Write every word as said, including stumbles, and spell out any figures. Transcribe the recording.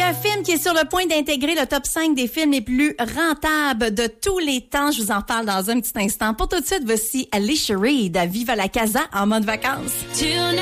a un film qui est sur le point d'intégrer le top cinq des films les plus rentables de tous les temps. Je vous en parle dans un petit instant. Pour tout de suite, voici Alicia Reed à Viva la Casa en mode vacances.